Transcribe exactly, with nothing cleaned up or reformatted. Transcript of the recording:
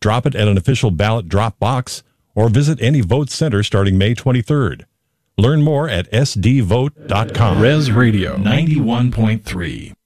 drop it at an official ballot drop box or visit any vote center starting May twenty-third. Learn more at s d vote dot com. Res Radio ninety-one point three.